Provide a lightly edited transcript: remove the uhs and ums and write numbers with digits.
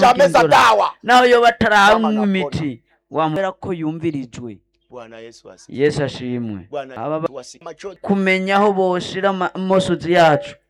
ameza dawa naho yo bataranywa imiti wamubera ko yumvirijwe. Bwana Yesu asifiwe. Yesu ashimwe. Bwana Aba wasi macho kumenya aho boshira amosozi yacu